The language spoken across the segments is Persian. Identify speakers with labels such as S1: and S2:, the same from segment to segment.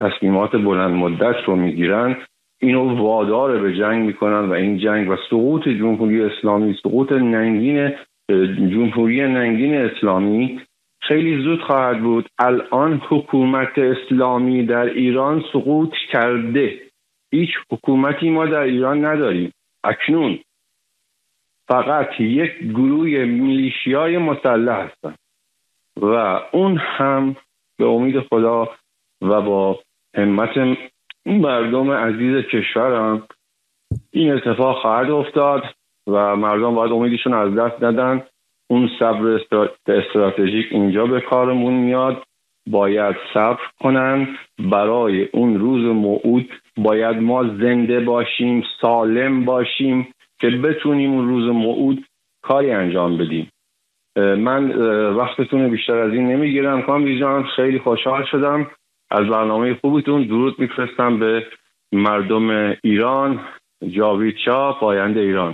S1: تصمیمات بلند مدت رو میگیرن اینو وادار به جنگ میکنن و این جنگ و سقوط جمهوری اسلامی، سقوط ننگین جمهوری ننگین اسلامی خیلی زود خواهد بود. الان حکومت اسلامی در ایران سقوط کرده. هیچ حکومتی ما در ایران نداریم. اکنون فقط یک گروه میلیشیای مسلح هستن و اون هم به امید خدا و با همت مردم عزیز کشورم این اتفاق خواهد افتاد و مردم باید امیدشون از دست ندن. اون صبر استراتژیک اینجا به کارمون میاد. باید صبر کنن. برای اون روز موعود باید ما زنده باشیم، سالم باشیم که بتونیم اون روز موعود کاری انجام بدیم. من وقتتون بیشتر از این نمیگیرم. کامبیز جان خیلی خوشحال شدم از برنامه خوبتون. درود میفرستم به مردم ایران. جاوید شاه، پاینده ایران.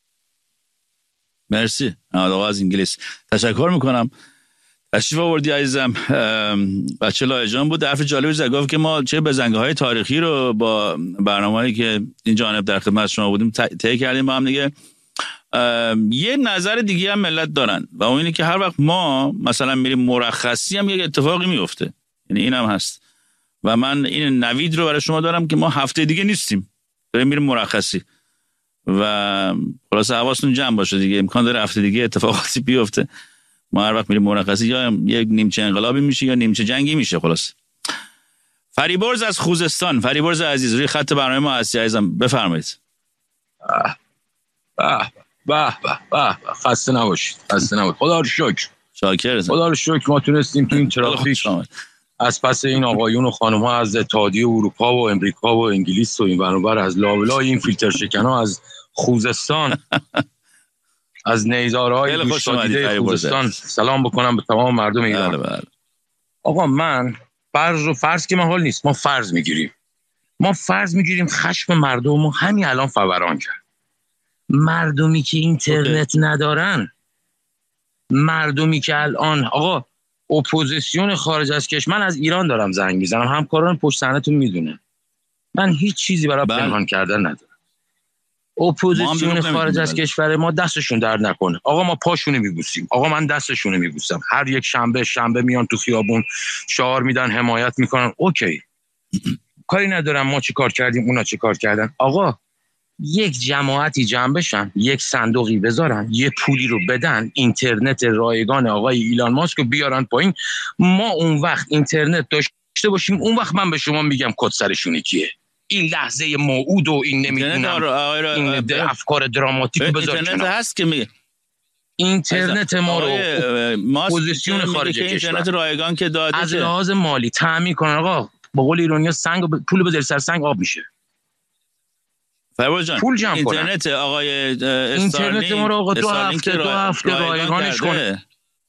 S2: مرسی آقا از انگلیس. تشکر میکنم. تشریف آوردی عزیزم. بچه لایجان بود. حرف جالبی زد، گفت که ما چه بزنگاهای تاریخی رو با برنامه‌ای که این جانب در خدمت شما بودیم طی کردیم با هم دیگه. یه نظر دیگه هم ملت دارن و اون اینه که هر وقت ما مثلا میریم مرخصی هم یک اتفاقی میفته. یعنی این هم هست و من این نوید رو برای شما دارم که ما هفته دیگه نیستیم، داریم میریم مرخصی و خلاص حواستون جمع باشه دیگه. امکان داره هفته دیگه اتفاقاتی بیفته. ما هر وقت میریم مرخصی یا یک نیمچه انقلابی میشه یا نیمچه جنگی میشه. خلاص فریبرز از خوزستان، فریبرز عزیز روی خط برنامه ما هستی عزیزم، بفرمایید.
S3: به خسته نباشید. خدا رو شکر.
S2: شاکرم.
S3: خدا رو شکر ما تونستیم تو این ترافیک از پس این آقایون و خانم‌ها از اتحادیه اروپا و امریکا و انگلیس و این برابر از لابلای این فیلتر شکن‌ها از خوزستان از نیزارهای دوستادیده خوزستان سلام بکنم به تمام مردم ایران.
S2: بله.
S3: آقا من فرض که محال نیست. ما فرض میگیریم خشم مردم رو همین الان فوران کرد. مردمی که اینترنت ندارن، مردمی که الان آقا اپوزیسیون خارج از کشور، من از ایران دارم زنگ میزنم، همکاران پشت صحنه‌تون میدونه من هیچ چیزی برای پنهان کردن ندارم. اپوزیسیون خارج از کشور ما دستشون درد نکنه. آقا ما پاشونه میبوسیم. آقا من دستشونه میبوسم. هر یک شنبه میان تو خیابون شعار میدن، حمایت میکنن. اوکی کاری ندارم ما چی کار کردیم اونا چی کار کردن. آقا یک جماعتی جمع بشن، یک صندوقی بذارن، یه پولی رو بدن، اینترنت رایگان آقای ایلان ماسک رو بیارن پایین، ما اون وقت اینترنت داشته باشیم. اون وقت من به شما میگم کد سرشونه کیه. این لحظه موعود و این نمیدونم این افکار دراماتیک بذار
S2: اینترنت هست که میگه
S3: اینترنت ما رو پوزیشن خارج کشور
S2: اینترنت رایگان که داده
S3: از لحاظ مالی تامین کنن. آقا با قول ایرانی‌ها سنگ پول بذاری سر سنگ آب میشه.
S2: فریبرز جان
S3: پول جمع
S2: اینترنت
S3: کنن.
S2: آقای
S3: اینترنت ما رو آقا دو هفته رایگانش کنه.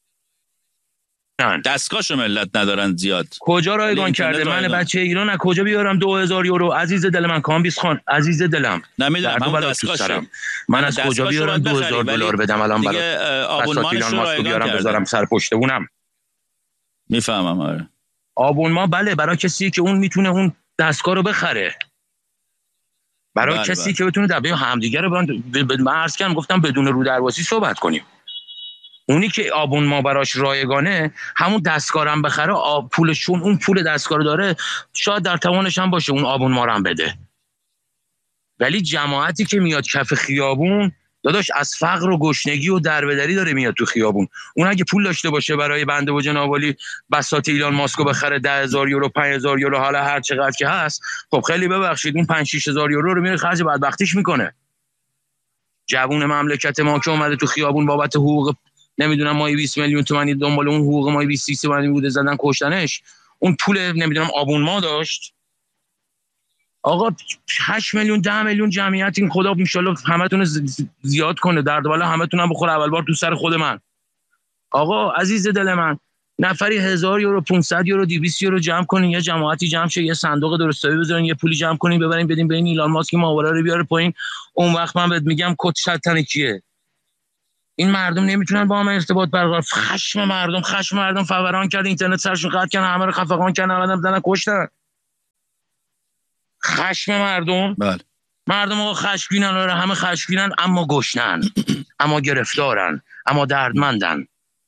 S2: دستگاهشو ملت ندارن زیاد.
S3: کجا رایگان کرده؟ من بچه ایران از کجا بیارم 2000 یورو؟ عزیز دل من کامبیز خان، عزیز دلم،
S2: نمیدونم من دستگاهشو
S3: من از کجا بیارم 2000 دلار بدم الان برای
S2: آبونمانشو
S3: ماسکو بیارم بذارم سر پشت بونم؟
S2: میفهمم. آره
S3: آبونمان بله برای کسی که اون میتونه اون دستگاه رو بخره، برای کسی که بتونه دبه همدیگه رو من عرض کردم گفتم بدون رو درواسی صحبت کنیم. اونی که آبون ما براش رایگانه همون دستگاه هم بخره، پولشون اون پول دستگاه رو داره، شاید در توانش هم باشه اون آبون ما رو هم بده. ولی جماعتی که میاد کف خیابون داداش از فقر و گشنگی و دربدری داره میاد تو خیابون. اون اگه پول داشته باشه برای بنده و جنابالی بساط ایلان ماسکو بخره 10000 یورو 5000 یورو حالا هر چقدر که هست، خب خیلی ببخشید اون 5 6000 یورو رو میره خرج بدبختیش میکنه. جوون مملکت ما که اومده تو خیابون بابت حقوق نمیدونم مایی 20 میلیون تومانی دنبال اون حقوق مایی 20 30 تومانی بوده زدن کشتنش، اون پول نمیدونم آبون ما داشت. آقا 8 میلیون 10 میلیون جمعیت این خدا ان شاءالله همتون زیاد کنه، درد بالا همتون هم بخوره اول بار تو سر خود من. آقا عزیز دل من نفری 1000 یورو 500 یورو 200 یورو جمع کنین، یه جماعتی جمع شه، یه صندوق درستابی بذارین، یه پولی جمع کنین ببرین بدین به این ایلان ماسک ماورا رو بیاره پایین. اون وقت من بهت میگم کد شتن کیه. این مردم نمیتونن با هم ارتباط برقرار. خشم مردم فوران کرد، اینترنت سرشون قطع کردن، همه رو خفقان کردن، آدم زدن کشتن. خشم مردم.
S2: بله.
S3: مردم آقا خشمگینن، همه خشمگینن، اما گشنن، اما گرفتارن، اما دردمندن.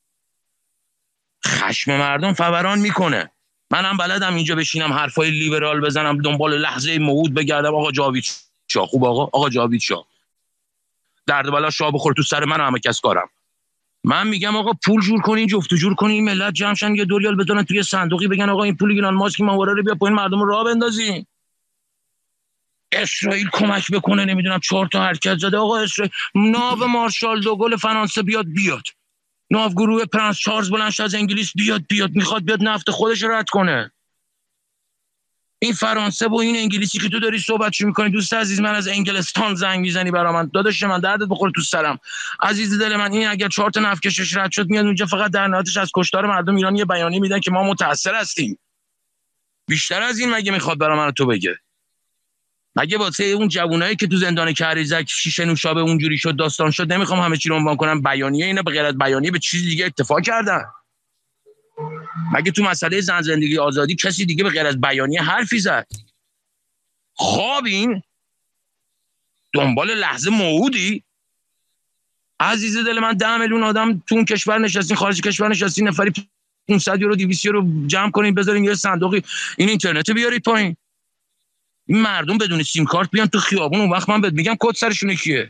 S3: خشم مردم فوران میکنه. منم بلدم اینجا بشینم حرفای لیبرال بزنم، دنبال لحظه موعود بگردم. آقا جاوید شاه خوب، آقا جاوید شاه درد بلا شاه بخور تو سر من، همه کس کارم. من میگم آقا پول جور کنین، جفت جور کنین، ملت جمع شن یه دوریال بدونن توی صندوقی، بگن آقا این پول ایلان ماسک ماورا رو بیا پایین، مردم رو راه بندازین. اسرائیل کمک بکنه، نمیدونم 4 تا حرکت زده. آقا اسرائیل ناو مارشال دوگل فرانسه بیاد، ناو گروه پرنس چارلز بلنش از انگلیس بیاد، میخواد بیاد نفت خودش رد کنه. این فرانسه با این انگلیسی که تو داری صحبتشو میکنی، دوست عزیز من از انگلستان زنگ میزنی برا من، داداش من دردت بخوره تو سرم، عزیز دل من. این اگر 4 تا نفت کشش رد شد، میاد اونجا فقط در نهایتش از کشتار مردم ایران یه بیانیه میدن که ما متأثر هستیم. بیشتر از این مگه میخواد برا من تو بگه؟ مگه واسه اون جوونایی که تو زندان کریزک شیشه نوشابه اونجوری شد داستان شد، نمیخوام همه چی رو عنوان کنم، بیانیه اینا به غیر از بیانیه به چیز دیگه اکتفا کردن؟ مگه تو مسئله زن زندگی آزادی کسی دیگه به غیر از بیانیه حرفی زد؟ خوابین دنبال لحظه موعودی؟ عزیز دل من 10 میلیون آدم تو اون کشور نشستین، خارج کشور نشستین، نفری 500 یورو 200 یورو جمع کنین بذارین یه صندوقی، این اینترنت بیارید پایین. این مردم بدون سیم کارت بیان تو خیابون، اون وقت من بهت میگم کد سرشونه کیه.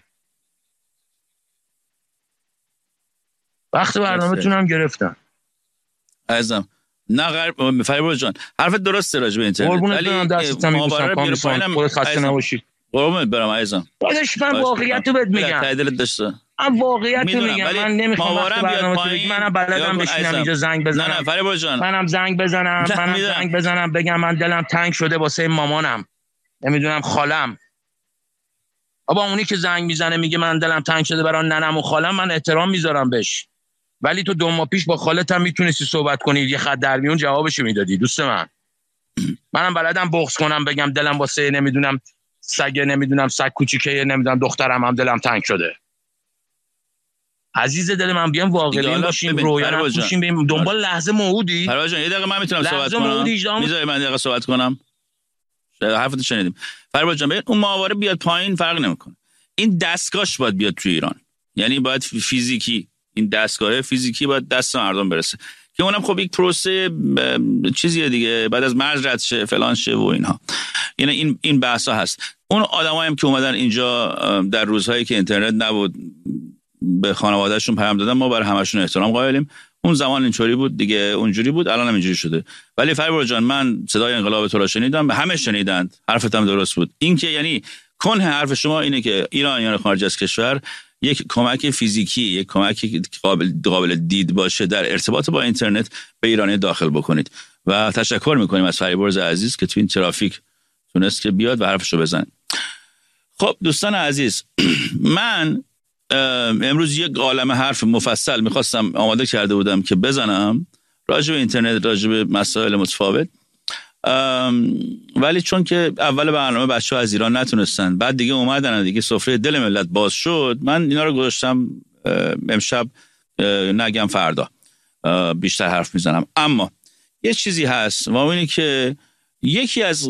S3: وقت برنامه‌تون هم گرفتم
S2: عزیزم. نه فریبرز جان حرفت درسته راجع به اینترنت،
S3: ولی دستم میبوسم کامل، خودت خسته نباشی.
S2: قربونت برم عزیزم.
S3: داداش من واقعیت رو بهت میگم،
S2: ته دلت داشته.
S3: من واقعیت رو میگم، من نمیخوام وقت برنامه‌تون بگم، منم بلدم بشینم اینجا زنگ بزنم.
S2: نه فریبرز جان
S3: منم زنگ بزنم بگم من دلم تنگ شده واسه مامانم، نمیدونم خالم. بابا اونی که زنگ میزنه میگه من دلم تنگ شده برای ننم و خالم، من احترام میذارم بهش، ولی تو 2 ماه پیش با خالت هم میتونستی صحبت کنی، یه خط در میون جوابشو میدادی. دوست منم بلدم بغض کنم، بگم دلم واسه نمیدونم سگ، نمیدونم سگ کوچیکه، نمیدونم دخترم هم دلم تنگ شده. عزیز دل من بیام واقعی باشیم، رویا نپوشیم، بریم دنبال لحظه موعودی.
S2: پرویز جان یه دقیقه من میتونم صحبت کنم؟ میذاری من دقیقه صحبت کنم؟ حرفتو شنیدیم. فریبرز جان اون ماهواره بیاد پایین فرق نمیکنه، این دستگاهش باید بیاد تو ایران، یعنی باید فیزیکی، این دستگاه فیزیکی باید دست مردم برسه، که اونم خب یک پروسه چیزیه دیگه، بعد از مرز رد شه فلان شه و اینها، یعنی این بحثا هست. اون آدمایی هم که اومدن اینجا در روزهایی که اینترنت نبود به خانواده‌شون پیام دادن، ما برای همشون احترام قائلیم. اون زمان اینطوری بود دیگه، اونجوری بود، الان هم اینجوری شده. ولی فریبرز جان من صدای انقلاب تو را شنیدم، همه شنیدند، حرفت هم درست بود. این که یعنی کنه حرف شما اینه که ایرانیان خارج از کشور یک کمک فیزیکی، یک کمک قابل دید باشه در ارتباط با اینترنت به ایرانی داخل بکنید. و تشکر میکنیم از فریبرز عزیز که تو این ترافیک تونست که بیاد و حرفشو بزنه. خب دوستان عزیز، من امروز یک عالمه حرف مفصل میخواستم آماده کرده بودم که بزنم راجع به اینترنت، راجع به مسائل متفاوت، ولی چون که اول برنامه بچه‌ها از ایران نتونستن، بعد دیگه اومدن دیگه سفره دل ملت باز شد، من اینا رو گذاشتم امشب نگم فردا بیشتر حرف میزنم. اما یه چیزی هست و اینه که یکی از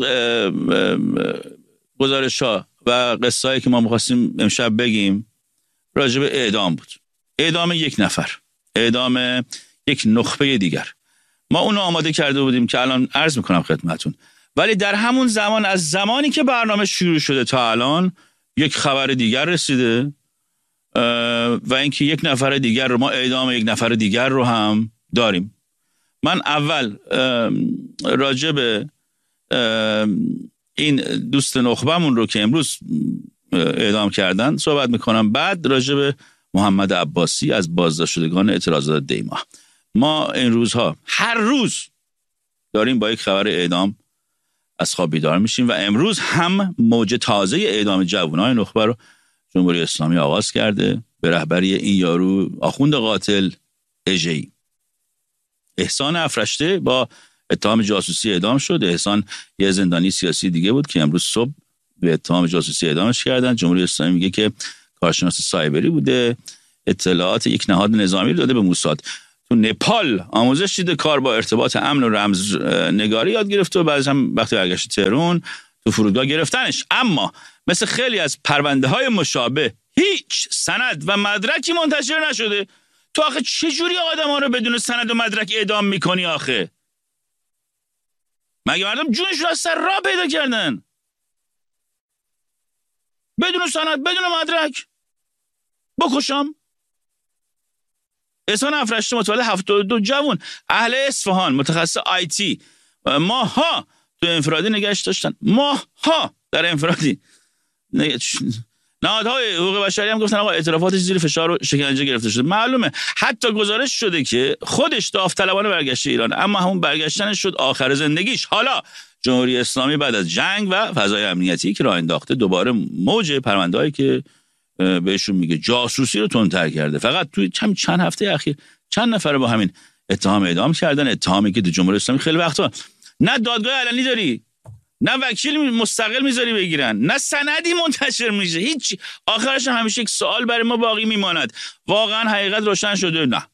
S2: گزارش‌ها و قصه‌ای که ما می‌خواستیم امشب بگیم راجع به اعدام بود. اعدام یک نفر، اعدام یک نخبه دیگر. ما اونو آماده کرده بودیم که الان عرض میکنم خدمتون، ولی در همون زمان، از زمانی که برنامه شروع شده تا الان، یک خبر دیگر رسیده و اینکه یک نفر دیگر رو، ما اعدام یک نفر دیگر رو هم داریم. من اول راجع به این دوست نخبه‌مون رو که امروز اعدام کردن صحبت میکنم، بعد راجع به محمد عباسی از بازداشت شدگان اعتراضات دیما. ما این روزها هر روز داریم با یک خبر اعدام از خواب بیدار میشیم و امروز هم موج تازه اعدام جوانای نخبه رو جمهوری اسلامی آغاز کرده به رهبری این یارو آخوند قاتل اژه‌ای. احسان افرشته با اتهام جاسوسی اعدام شد. احسان یه زندانی سیاسی دیگه بود که امروز صبح به اتهام جاسوسی اعدامش کردن. جمهوری اسلامی میگه که کارشناس سایبری بوده، اطلاعات یک نهاد نظامی رو داده به موساد. تو نپال آموزش دیده، کار با ارتباط امن و رمزنگاری یاد گرفت و بعدش هم وقتی برگشت تهران تو فرودگاه گرفتنش. اما مثل خیلی از پرونده های مشابه هیچ سند و مدرکی منتشر نشده. تو آخه چجوری آدم ها رو بدون سند و مدرک اعدام میکنی آخه؟ مگه مردم جونشون از سر راه پیدا کردن؟ بدون سند، بدون مدرک بکشم؟ احسان افرشته متولد 72 جوان، اهل اصفهان، متخصص آیتی، ماها تو انفرادی نگهش داشتن، ماها در انفرادی. نهادهای حقوق بشری هم گفتن آقا اعترافاتش زیر فشار و شکنجه گرفته شده. معلومه حتی گزارش شده که خودش داوطلبانه برگشته ایران، اما همون برگشتنش شد آخر زندگیش. حالا جمهوری اسلامی بعد از جنگ و فضای امنیتی که راه انداخته، دوباره موج پرونده‌ای که بهشون میگه جاسوسی رو تندتر کرده. فقط توی چند هفته اخیر چند نفر با همین اتهام اعدام کردن، اتهامی که جمهوری اسلامی خیلی وقتا نه دادگاه علنی داری، نه وکیل مستقل میذاری بگیرن، نه سندی منتشر میشه، هیچ. آخرش هم همیشه یک سوال برای ما باقی میماند، واقعا حقیقت روشن شده؟ نه.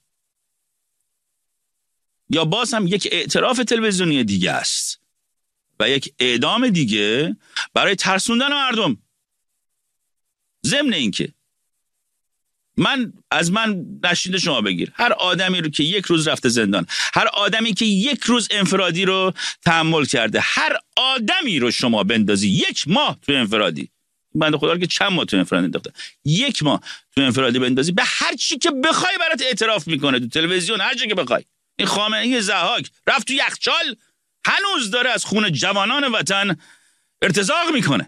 S2: یا باز هم یک اعتراف تلویزیونی دیگه است و یک اعدام دیگه برای ترسوندن مردم. ضمن این که من نشید شما بگیر، هر آدمی رو که یک روز رفته زندان، هر آدمی که یک روز انفرادی رو تحمل کرده، هر آدمی رو شما بندازی 1 ماه تو انفرادی، بنده خدا رو که چند ماه تو انفرادی انداخته، 1 ماه تو انفرادی بندازی، به هر چی که بخوای برات اعتراف میکنه تو تلویزیون، هر جا که بخوای. این خامنه‌ای ضحاک رفت تو یخچال، هنوز داره از خون جوانان وطن ارتزاق میکنه.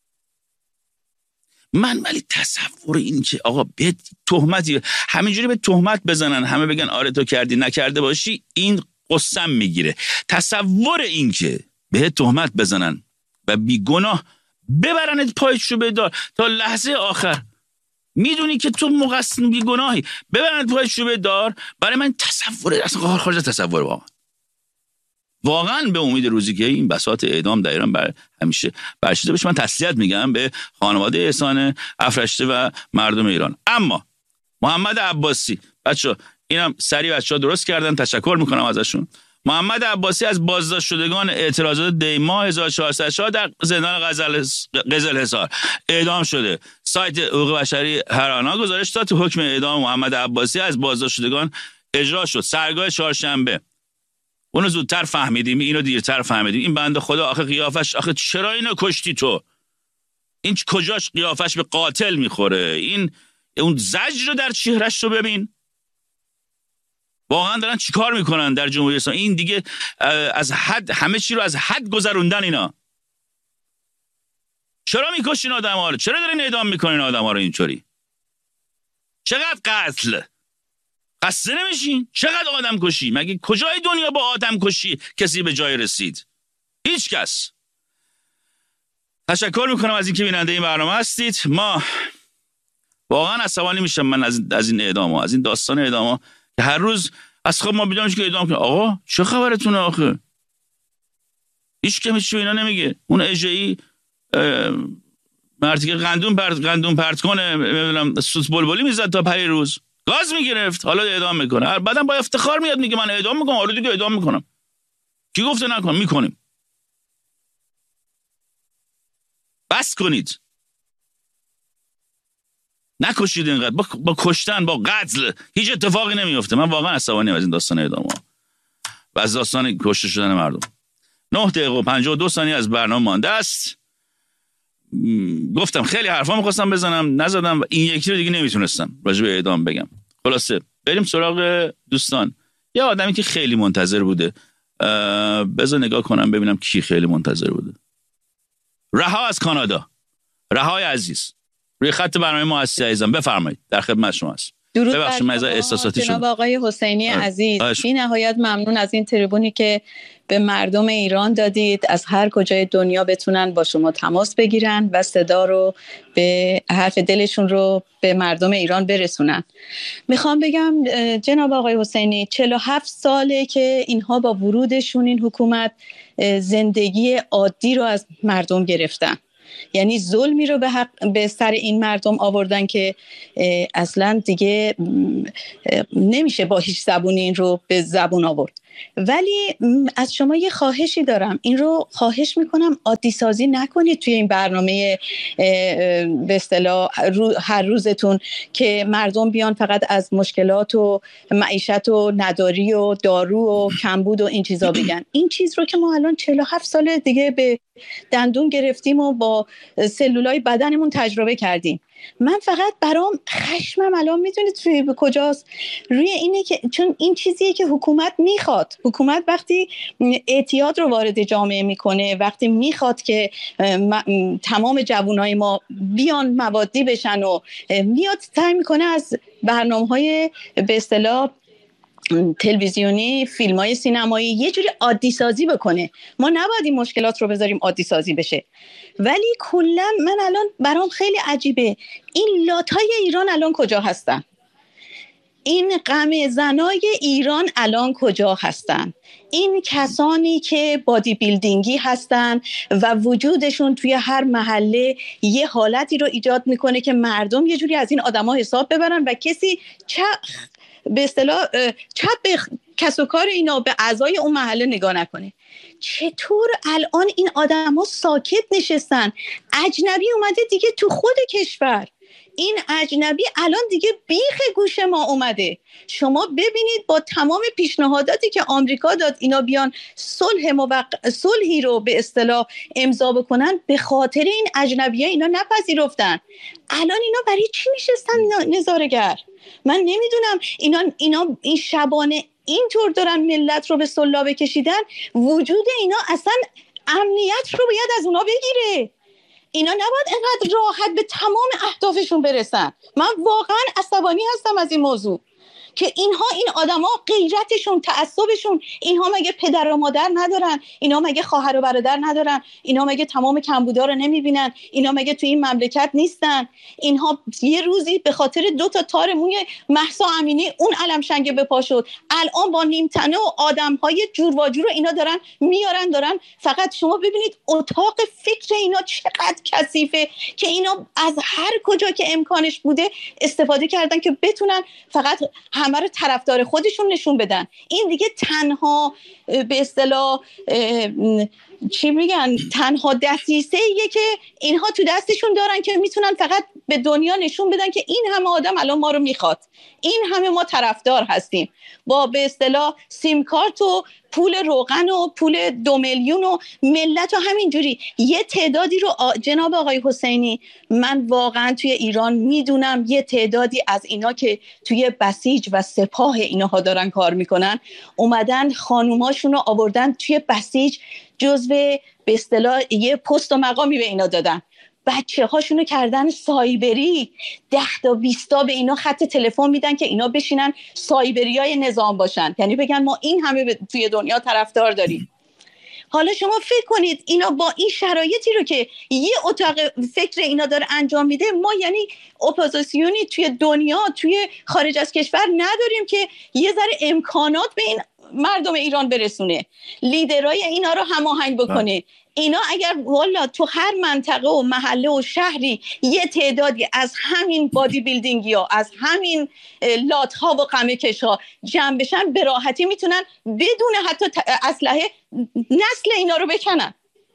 S2: ولی تصور این که آقا به تهمتی همینجوری به تهمت بزنن، همه بگن آره تو کردی نکرده باشی، این قسم میگیره. تصور این که به تهمت بزنن و بیگناه ببرنت پای شوبه دار تا لحظه آخر، میدونی که تو مقصر بیگناهی، ببرنت پای شوبه دار، برای من تصور اصلا خارج از تصور. واقعا به امید روزی که این بساط اعدام در ایران همیشه برشیده بشه، من تسلیت میگم به خانواده احسان افرشته و مردم ایران. اما محمد عباسی، بچه‌ها اینم سریع بچه‌ها درست کردن، تشکر میکنم ازشون. محمد عباسی از بازداشت شدگان اعتراضات دی‌ماه 1404 در زندان قزلحصار اعدام شده. سایت حقوق بشری هرانا گزارش داد که حکم اعدام محمد عباسی از بازداشت شدگان اجرا شد. سرگاه چهارشنبه. اونو زودتر فهمیدیم، اینو دیرتر فهمیدیم. این بنده خدا آخه قیافش، آخه چرا اینو کشتی تو؟ این کجاش قیافش به قاتل میخوره؟ این اون زجر رو در چهرش رو ببین. واقعا دارن چیکار میکنن در جمهوری اسلامی؟ این دیگه از حد، همه چی رو از حد گذروندن اینا. چرا میکشین آدم‌ها رو؟ چرا دارین اعدام میکنین آدم‌ها رو اینطوری؟ چقدر قتل؟ خسته نمیشین؟ چقدر آدم کشی؟ مگه کجای دنیا با آدم کشی کسی به جای رسید؟ هیچ کس. تشکر میکنم از اینکه بیننده این برنامه هستید. ما واقعا عصبانی میشم من از این اعدام‌ها، از این داستان اعدام‌ها که هر روز از خود ما بیدامش که اعدام کنه. آقا چه خبرتونه آخه؟ هیچ کمی چیو اینا نمیگه. اون اجایی مردی که قندون پرت کنه، نمیدونم سوت بلبلی میزد تا پری روز گاز میگرفت، حالا اعدام میکنه. بعدم با افتخار میاد میگه من اعدام میکنم. آره دیگه اعدام میکنم. کی گفته نکن؟ میکنیم. بس کنید، نکشید اینقدر. با کشتن، با قتل هیچ اتفاقی نمیفته. من واقعا عصبانیم از این داستان اعدام ها و از داستان کشته شدن مردم. 9 دقیقه و 52 ثانیه از برنامه مانده است. گفتم خیلی حرفا می‌خواستم بزنم نزدم و این یکی رو دیگه نمیتونستم راجع به اعدام بگم. خلاصه بریم سراغ دوستان. یه آدمی که خیلی منتظر بوده، بذار نگاه کنم ببینم کی خیلی منتظر بوده. رها از کانادا. رهای عزیز روی خط برنامه ما هستی عزیزم، بفرمایید، در خدمت شما هستم.
S4: درود بر شما جناب آقای حسینی عزیز. بی نهایت ممنون از این تریبونی که به مردم ایران دادید، از هر کجای دنیا بتونن با شما تماس بگیرن و صدا رو، به حرف دلشون رو به مردم ایران برسونن. میخوام بگم جناب آقای حسینی 47 ساله که اینها با ورودشون این حکومت زندگی عادی رو از مردم گرفتن. یعنی ظلمی رو به سر این مردم آوردن که اصلا دیگه نمیشه با هیچ زبونی این رو به زبون آورد. ولی از شما یه خواهشی دارم، این رو خواهش میکنم عادی سازی نکنید توی این برنامه به اصطلاح هر روزتون که مردم بیان فقط از مشکلات و معیشت و نداری و دارو و کمبود و این چیزا بگن. این چیز رو که ما الان 47 سال دیگه به دندون گرفتیم و با سلولای بدنمون تجربه کردیم. من فقط برام خشمم الان میدونید روی به کجاست؟ روی اینه که چون این چیزیه که حکومت میخواد. حکومت وقتی اعتیاد رو وارد جامعه میکنه، وقتی میخواد که تمام جوانای ما بیان موادی بشن و میاد سعی میکنه از برنامه‌های به اصطلاح تلویزیونی، فیلم‌های سینمایی یه جوری عادی سازی بکنه. ما نباید این مشکلات رو بذاریم عادی سازی بشه. ولی کلا من الان برام خیلی عجیبه این لاتای ایران الان کجا هستن؟ این غم زنای ایران الان کجا هستن؟ این کسانی که بادی بیلدینگی هستن و وجودشون توی هر محله یه حالتی رو ایجاد میکنه که مردم یه جوری از این آدما حساب ببرن و کسی به اصطلاح چپ به کس و کار اینا به اعضای اون محله نگاه نکنه. چطور الان این آدما ساکت نشستن؟ اجنبی اومده دیگه تو خود کشور، این اجنبی الان دیگه بیخ گوش ما اومده. شما ببینید با تمام پیشنهاداتی که آمریکا داد اینا بیان صلحی رو به اصطلاح امضا بکنن، به خاطر این اجنبی‌ها اینا نپذیرفتن. الان اینا برای چی نشستن نظاره‌گر؟ من نمیدونم اینا این شبانه اینطور دارن ملت رو به سلا بکشیدن. وجود اینا اصلا امنیت رو باید از اونا بگیره. اینا نباید اینقدر راحت به تمام اهدافشون برسن. من واقعا عصبانی هستم از این موضوع که اینها، این آدما غیرتشون، تعصبشون، اینها مگه پدر و مادر ندارن؟ اینا مگه خواهر و برادر ندارن؟ اینا مگه تمام کمبودا رو نمیبینن؟ اینا مگه تو این مملکت نیستن؟ اینها یه روزی به خاطر 2 تا تار موی مهسا امینی اون علم شنگ به پا شد، الان با نیمتنه و آدمهای جور و جور اینا دارن میارن دارن. فقط شما ببینید اتاق فکر اینا چقدر کثیفه که اینا از هر کجا که امکانش بوده استفاده کردن که بتونن فقط همه رو طرفدار خودشون نشون بدن. این دیگه تنها به اصطلاح چی میگن، تنها دسیسه‌ایه که اینها تو دستشون دارن که میتونن فقط به دنیا نشون بدن که این همه آدم الان ما رو میخواد، این همه ما طرفدار هستیم. با به اصطلاح سیم کارت و پول روغن و پول 2 میلیون و ملت و همینجوری یه تعدادی رو جناب آقای حسینی، من واقعا توی ایران میدونم یه تعدادی از اینا که توی بسیج و سپاه اینها دارن کار میکنن، اومدن خانوماشون رو آوردن توی بسیج، جزو به اصطلاح یه پست و مقامی به اینا دادن. بچه هاشونو کردن سایبری، 10 تا 20 تا به اینا خط تلفن میدن که اینا بشینن سایبریای نظام باشن، یعنی بگن ما این همه توی دنیا طرفدار داریم. حالا شما فکر کنید اینا با این شرایطی رو که یه اتاق فکر اینا داره انجام میده، ما یعنی اپوزیسیونی توی دنیا، توی خارج از کشور نداریم که یه ذره امکانات به این مردم ایران برسونه، لیدرای اینا رو هماهنگ بکنه. اینا اگر والا تو هر منطقه و محله و شهری یه تعدادی از همین بادی بیلدینگی ها، از همین لات ها و قمه کش ها جمع بشن، به راحتی میتونن بدون حتی اسلحه نسل اینا رو بکنن.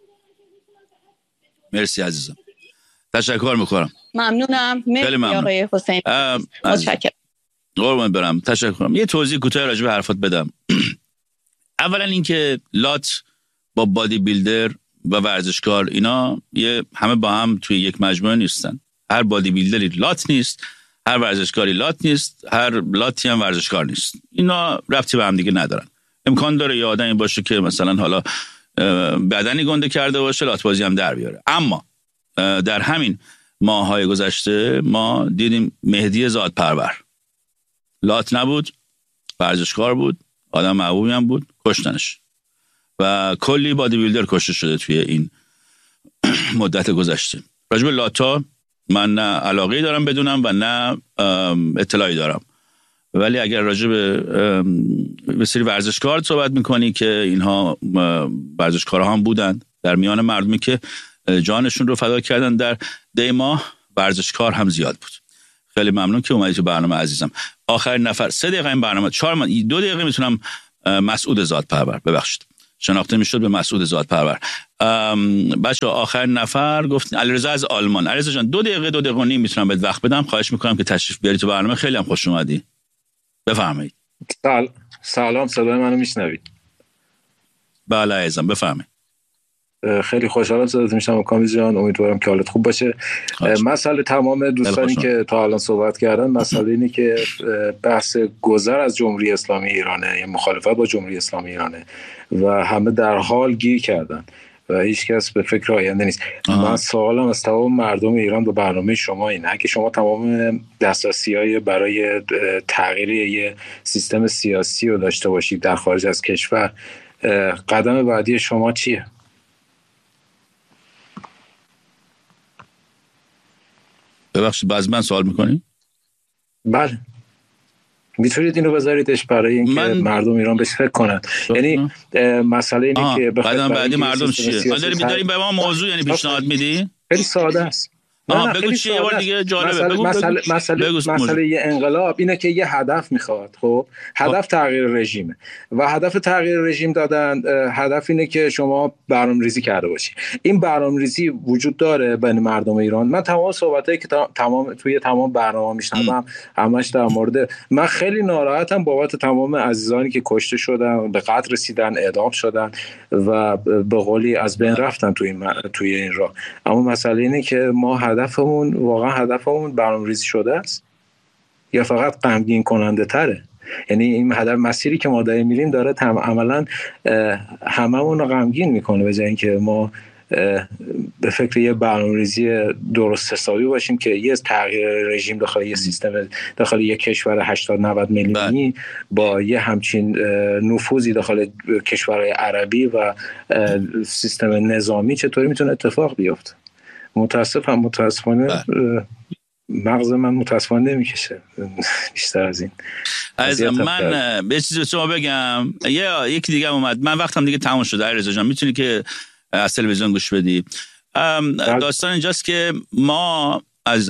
S2: مرسی عزیزم، تشکر میکنم.
S4: ممنونم. مرسی آقای حسین، متشکرم.
S2: قربان برم، تشکر. یه توضیح کوتاه راجع به حرفات بدم. اولا اینکه لات با بادی بیلدر و ورزشکار اینا همه با هم توی یک مجموعه نیستن. هر بادی بیلدری لات نیست، هر ورزشکاری لات نیست، هر لاتی هم ورزشکار نیست. اینا ربطی به هم دیگه ندارن. امکان داره یه آدمی باشه که مثلا حالا بدنی گنده کرده باشه، لات بازی هم در بیاره. اما در همین ماه‌های گذشته ما دیدیم مهدی زادپرور لات نبود، ورزشکار بود، آدم محبوبی هم بود، کشتنش و کلی بادی بیلدر کشته شده توی این مدت گذشته. راجع به لاتا من نه علاقه‌ای دارم بدونم و نه اطلاعی دارم، ولی اگر راجع به سری ورزشکار صحبت میکنی که اینها ورزشکارها هم بودند در میان مردمی که جانشون رو فدا کردن در دی ماه، ورزشکار هم زیاد بود. خیلی ممنون که اومدی تو برنامه عزیزم. آخرین نفر 3 دقیقه این برنامه، 2 دقیقه میتونم مسعود زادپرور، ببخشید شناخته میشد به مسعود زادپرور. بچه آخر نفر گفت علیرضا از آلمان. علیرضا جان 2 دقیقه و نیم میتونم بهت وقت بدم، خواهش میکنم که تشریف بیاری تو برنامه. خیلی هم خوش اومدی، بفرمایید.
S5: سلام، صدای منو میشنوید؟
S2: بله عزیزم بفرمایید.
S5: خیلی خوشحالم صدات میشنم کامیز جان، امیدوارم که حالت خوب باشه. مسئله تمام دوستانی که تا الان صحبت کردن مسئله اینه که بحث گذر از جمهوری اسلامی ایرانه یا مخالفت با جمهوری اسلامی ایرانه و همه در حال گیر کردن و هیچ کس به فکر آینده نیست. من سوالم از تمام مردم ایران به برنامه شما اینه، اگه شما تمام دسترسی‌های برای تغییر یه سیستم سیاسی رو داشته باشید در خارج از کشور، قدم بعدی شما چیه؟
S2: ببخشید باز من سوال میکنی؟
S5: بله میتونید اینو بذاریدش برای اینکه مردم ایران بهش فکر کنن. یعنی مسئله اینه که
S2: قدم بعدی مردم چیه؟ ما داریم به ما موضوع یعنی پیشنهاد میدی؟
S5: خیلی ساده است.
S2: بگو چیه یه بار دیگه جالبه.
S5: مسئله یه انقلاب اینه که یه هدف میخواد. خب هدف تغییر رژیمه و هدف تغییر رژیم دادن هدف اینه که شما برنامه‌ریزی کرده باشی. این برنامه‌ریزی وجود داره بین مردم ایران. من تمام صحبتایی که توی تمام برنامه میشنوم همش در مورد من خیلی ناراحتم بابت تمام عزیزانی که کشته شدن، به قتل رسیدن، اعدام شدن و به قولی از بین رفتن توی این راه. اما مسئله اینه که ما هدفمون برنامه‌ریزی شده است یا فقط غمگین کننده تره؟ یعنی این هدف مسیری که ما داریم میریم داره عملا هممون رو غمگین میکنه به جای اینکه ما به فکر یه برنامه‌ریزی درست حسابی باشیم که یه تغییر رژیم داخل یه سیستم داخل یه کشور 80-90 میلیونی با یه همچین نفوذی داخل کشورهای عربی و سیستم نظامی چطوری میتونه اتفاق بیفته؟ متاسفانه مغز من متاسفانه نمیکشه بیشتر از این.
S2: من به چیزی به شما بگم، یکی دیگه اومد، من وقتم دیگه تموم شده. علیرضا جان میتونی که از تلویزیون گوش بدی. داستان اینجاست که ما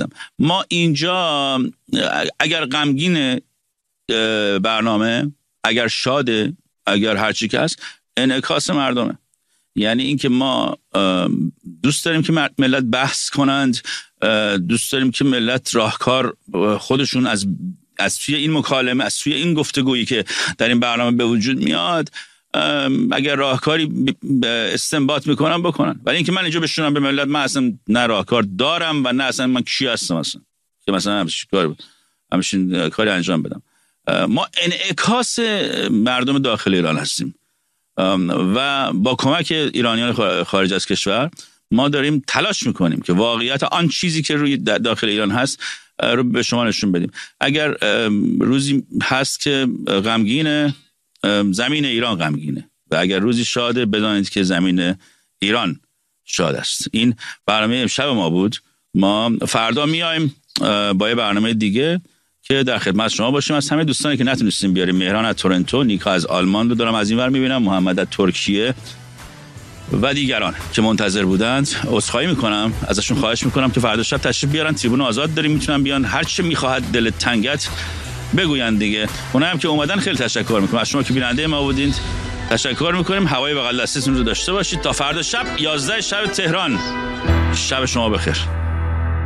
S2: اینجا اگر غمگین برنامه، اگر شاده، اگر هرچی که هست، انعکاس مردمه. یعنی اینکه ما دوست داریم که ملت بحث کنند، دوست داریم که ملت راهکار خودشون از توی این مکالمه، از توی این گفتگویی که در این برنامه به وجود میاد، اگر راهکاری استنباط میکنن بکنن. ولی اینکه من اینجا بشونم به ملت من اصلا نه راهکار دارم و نه اصلا من کی هستم اصلا که مثلا همچین کاری انجام بدم. ما انعکاس مردم داخل ایران هستیم و با کمک ایرانیان خارج از کشور ما داریم تلاش میکنیم که واقعیت آن چیزی که روی داخل ایران هست رو به شما نشون بدیم. اگر روزی هست که غمگینه، زمین ایران غمگینه، و اگر روزی شاده بدانید که زمین ایران شاد است. این برنامه امشب ما بود. ما فردا میایم با یه برنامه دیگه که در خدمت شما باشیم. از همه دوستانی که نتونستیم بیاریم، مهران از تورنتو، نیکا از آلمان رو دارم از این ور میبینم، محمد از ترکیه و دیگران که منتظر بودند، عذرخواهی میکنم ازشون، خواهش میکنم که فردا شب تشریف بیارن. تریبون آزاد داریم، میتونن بیان، هر چه میخواهد دل تنگت بگوین دیگه. اونایی هم که اومدن خیلی تشکر میکنم. از شما که بیننده ما بودید تشکر میکنیم. هوای بغل دستتون رو داشته باشید. تا فردا شب 11 شب تهران. شب شما بخیر.